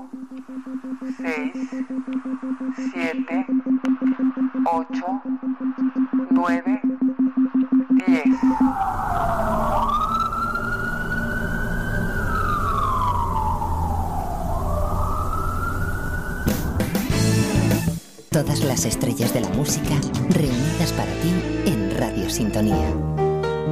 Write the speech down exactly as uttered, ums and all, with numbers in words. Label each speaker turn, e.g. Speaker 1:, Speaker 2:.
Speaker 1: seis, siete, ocho, nueve, diez.
Speaker 2: Todas las estrellas de la música reunidas para ti en Radio Sintonía.